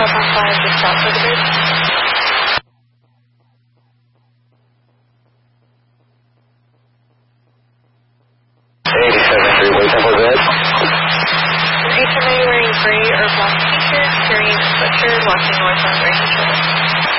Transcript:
southbound 5, just south of the bridge. 87 freeway, Temple Red. HMA wearing gray or black t-shirt, carrying a sweatshirt, walking north on Range Road.